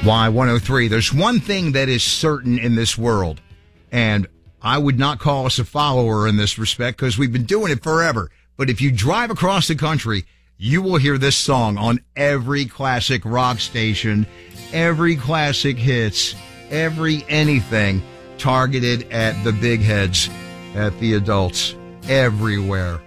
Y103. There's one thing that is certain in this world, and I would not call us a follower in this respect because we've been doing it forever. But if you drive across the country, you will hear this song on every classic rock station, every classic hits, every anything targeted at the big heads, at the adults, everywhere.